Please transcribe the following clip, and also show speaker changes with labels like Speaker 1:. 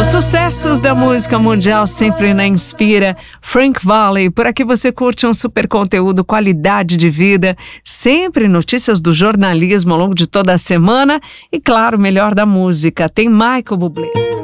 Speaker 1: Os sucessos da música mundial sempre na Inspira. Frank Valli, por aqui você curte um super conteúdo, qualidade de vida, sempre notícias do jornalismo ao longo de toda a semana e, claro, o melhor da música. Tem Michael Bublé.